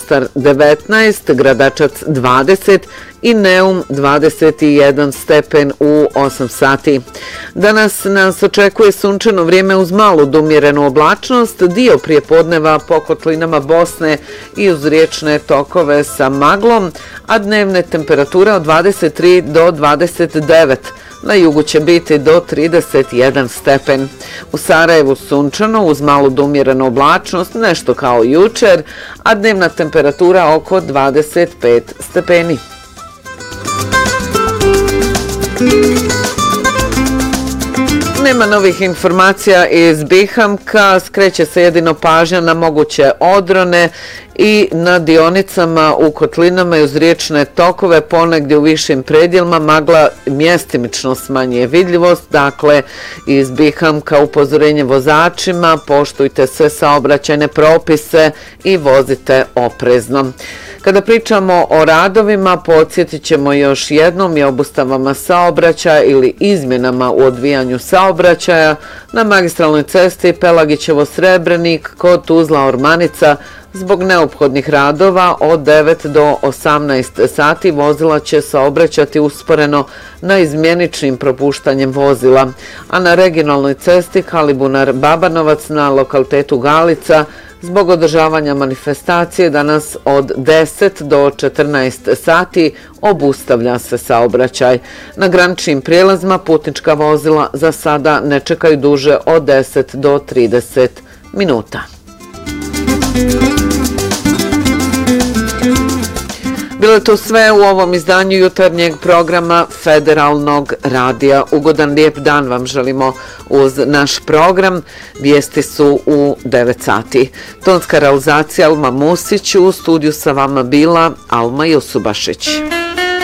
Mostar 19, Gradačac 20 i Neum 21 stepen u 8 sati. Danas nas očekuje sunčano vrijeme uz malu do umjerenu oblačnost, dio prijepodneva po kotlinama Bosne i uz riječne tokove sa maglom, a dnevne temperature od 23 do 29. Na jugu će biti do 31 stepen. U Sarajevu sunčano uz malu do umjerenu oblačnost, nešto kao jučer, a dnevna temperatura oko 25 stepeni. Nema novih informacija iz Bihamka, skreće se jedino pažnja na moguće odrone i na dionicama u kotlinama i uz riječne tokove, ponegdje u višim predjelima magla mjestimično smanjuje vidljivost. Dakle, iz Bihamka upozorenje vozačima, poštujte sve saobraćajne propise i vozite oprezno. Kada pričamo o radovima, podsjetit ćemo još jednom i obustavama saobraćaja ili izmjenama u odvijanju saobraćaja na magistralnoj cesti Pelagićevo-Srebrenik kod Tuzla-Ormanica. Zbog neophodnih radova od 9 do 18 sati vozila će saobraćati usporeno na izmjeničnim propuštanjem vozila, a na regionalnoj cesti Kalibunar-Babanovac na lokalitetu Galica zbog održavanja manifestacije danas od 10 do 14 sati obustavlja se saobraćaj. Na graničnim prijelazima putnička vozila za sada ne čekaju duže od 10 do 30 minuta. Bilo je to sve u ovom izdanju jutarnjeg programa Federalnog radija. Ugodan lijep dan vam želimo uz naš program. Vijesti su u 9 sati. Tonska realizacija Alma Musić, u studiju sa vama bila Alma Jusubašić.